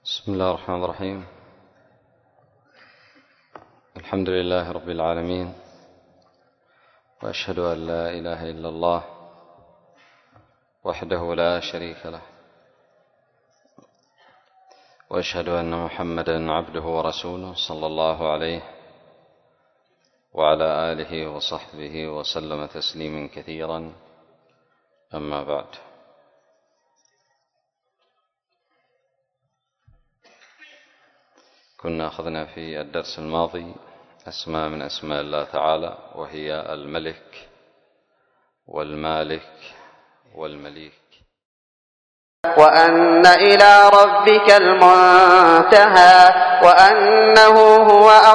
بسم الله الرحمن الرحيم. الحمد لله رب العالمين، وأشهد أن لا إله إلا الله وحده لا شريك له، وأشهد أن محمدا عبده ورسوله صلى الله عليه وعلى آله وصحبه وسلم تسليما كثيرا. أما بعد، كنا أخذنا في الدرس الماضي أسماء من أسماء الله تعالى، وهي الملك والمالك والمليك. وأن إلى ربك المنتهى وأنه هو